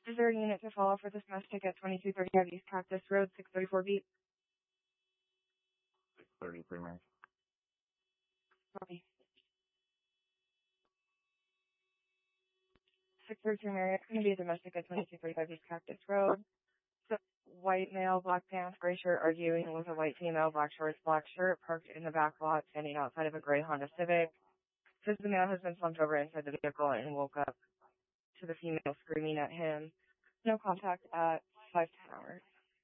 Is there a unit to follow for this domestic at 2235 East Cactus Road, 634 beat? 633 Mary. Copy. 633 Mary, it's going to be a domestic at 2235 East Cactus Road. So, white male, black pants, gray shirt, arguing with a white female, black shorts, black shirt, parked in the back lot, standing outside of a gray Honda Civic. Says the male has been slumped over inside the vehicle and woke up to the female screaming at him. No contact at 5:10 hours.